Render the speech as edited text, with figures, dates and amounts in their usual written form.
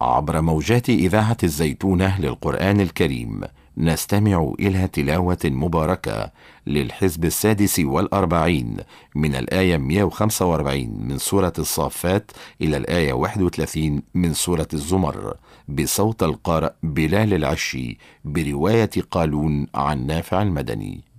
عبر موجات إذاعة الزيتونة للقرآن الكريم نستمع إلى تلاوة مباركة للحزب 46 من الآية 145 من سورة الصافات إلى الآية 31 من سورة الزمر، بصوت القارئ بلال العشي، برواية قالون عن نافع المدني.